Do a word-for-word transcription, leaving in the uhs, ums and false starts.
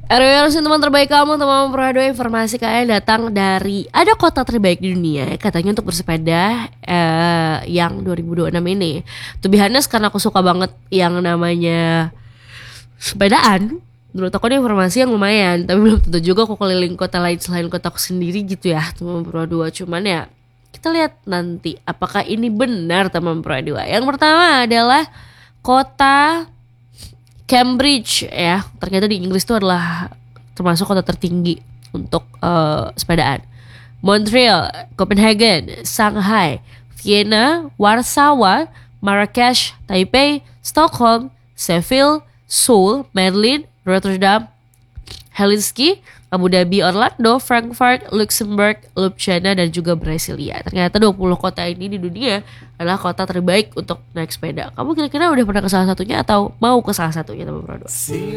R W Harus teman terbaik kamu, teman Prado. Informasi kalian datang dari ada kota terbaik di dunia katanya untuk bersepeda eh, yang dua ribu dua puluh enam ini. To be honest, karena aku suka banget yang namanya sepedaan, menurut aku ini informasi yang lumayan. Tapi belum tentu juga aku keliling kota lain selain kotaku sendiri gitu ya, teman Prado. Cuman ya kita lihat nanti apakah ini benar, teman Prado. Yang pertama adalah kota Cambridge ya, ternyata di Inggris itu adalah termasuk kota tertinggi untuk uh, sepedaan. Montreal, Copenhagen, Shanghai, Vienna, Warsawa, Marrakesh, Taipei, Stockholm, Sheffield, Seoul, Berlin, Rotterdam, Helsinki, Abu Dhabi, Orlando, Frankfurt, Luxembourg, Ljubljana, dan juga Brasilia. Ternyata dua puluh kota ini di dunia adalah kota terbaik untuk naik sepeda. Kamu kira-kira udah pernah ke salah satunya atau mau ke salah satunya, teman Prado?